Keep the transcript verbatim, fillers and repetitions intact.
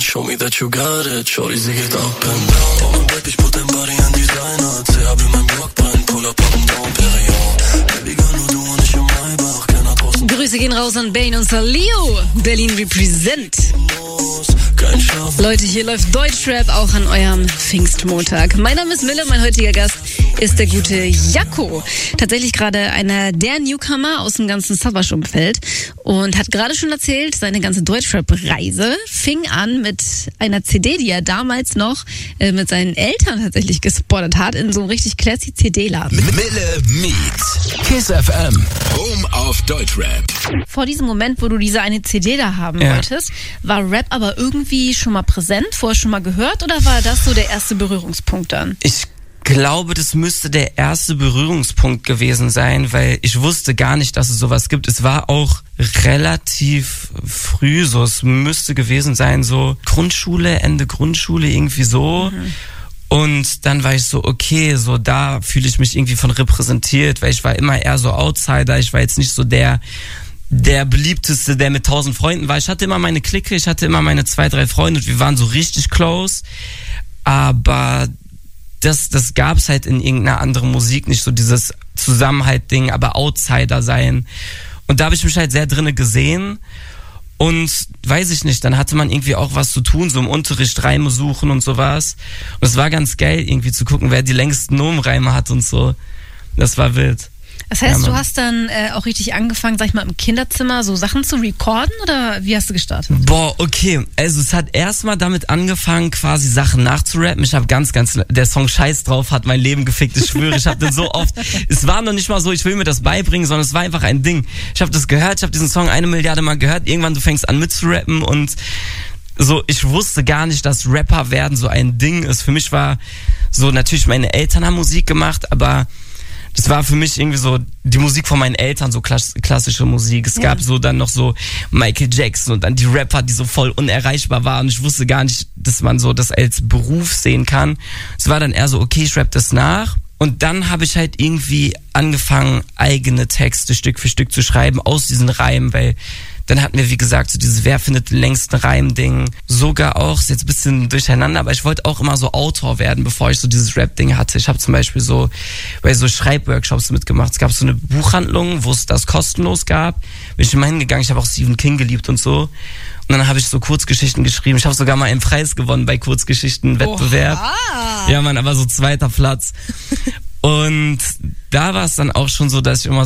Show me that you got it. Shorty, sie geht up and down. Oh mein Baby, ich put dein Body in Designer. C H B mein Blockbein, pull up, up and down, Period. Baby girl, nur du und ich im Maybach. Keiner draußen. Grüße gehen raus an Bane und Salio. Berlin represent. Leute, hier läuft Deutschrap auch an eurem Pfingstmontag. Mein Name ist Mille, mein heutiger Gast ist der gute Jaco. Tatsächlich gerade einer der Newcomer aus dem ganzen Savage-Umfeld und hat gerade schon erzählt, seine ganze Deutschrap-Reise fing an mit einer C D, die er damals noch äh, mit seinen Eltern tatsächlich gespottet hat, in so einem richtig classy C D-Laden. Mille meets Kiss F M, Home of Deutschrap. Vor diesem Moment, wo du diese eine C D da haben ja. wolltest, war Rap aber irgendwie schon mal präsent, vorher schon mal gehört, oder war das so der erste Berührungspunkt dann? Ich glaube, das müsste der erste Berührungspunkt gewesen sein, weil ich wusste gar nicht, dass es sowas gibt. Es war auch relativ früh so, es müsste gewesen sein, so Grundschule, Ende Grundschule, irgendwie so. Mhm. Und dann war ich so, okay, so da fühle ich mich irgendwie von repräsentiert, weil ich war immer eher so Outsider, ich war jetzt nicht so der der beliebteste, der mit tausend Freunden war. Ich hatte immer meine Clique, ich hatte immer meine zwei, drei Freunde und wir waren so richtig close, aber das, das gab's halt in irgendeiner anderen Musik nicht, so dieses Zusammenhalt-Ding, aber Outsider sein. Und da habe ich mich halt sehr drinne gesehen und weiß ich nicht, dann hatte man irgendwie auch was zu tun, so im Unterricht Reime suchen und sowas. Und es war ganz geil, irgendwie zu gucken, wer die längsten Nomenreime hat und so. Das war wild. Das heißt, ja, du hast dann äh, auch richtig angefangen, sag ich mal, im Kinderzimmer so Sachen zu recorden, oder wie hast du gestartet? Boah, okay. Also es hat erstmal damit angefangen, quasi Sachen nachzurappen. Ich habe ganz, ganz, der Song Scheiß drauf hat mein Leben gefickt, ich schwöre. Ich habe den so oft, es war noch nicht mal so, ich will mir das beibringen, sondern es war einfach ein Ding. Ich habe das gehört, ich habe diesen Song eine Milliarde Mal gehört. Irgendwann du fängst an mitzurappen und so, ich wusste gar nicht, dass Rapper werden so ein Ding ist. Für mich war so, natürlich meine Eltern haben Musik gemacht, aber das war für mich irgendwie so die Musik von meinen Eltern, so klass- klassische Musik. Es ja. gab so dann noch so Michael Jackson und dann die Rapper, die so voll unerreichbar waren. Und ich wusste gar nicht, dass man so das als Beruf sehen kann. Es war dann eher so, okay, ich rapp das nach. Und dann habe ich halt irgendwie angefangen, eigene Texte Stück für Stück zu schreiben aus diesen Reimen, weil dann hatten wir, wie gesagt, so dieses Wer findet den längsten Reim-Ding. Sogar auch, ist jetzt ein bisschen durcheinander, aber ich wollte auch immer so Autor werden, bevor ich so dieses Rap-Ding hatte. Ich habe zum Beispiel so bei so Schreibworkshops mitgemacht. Es gab so eine Buchhandlung, wo es das kostenlos gab. Bin ich immer hingegangen, ich habe auch Stephen King geliebt und so. Und dann habe ich so Kurzgeschichten geschrieben. Ich habe sogar mal einen Preis gewonnen bei Kurzgeschichten-Wettbewerb. Oha. Ja, Mann, aber so zweiter Platz. Und da war es dann auch schon so, dass ich immer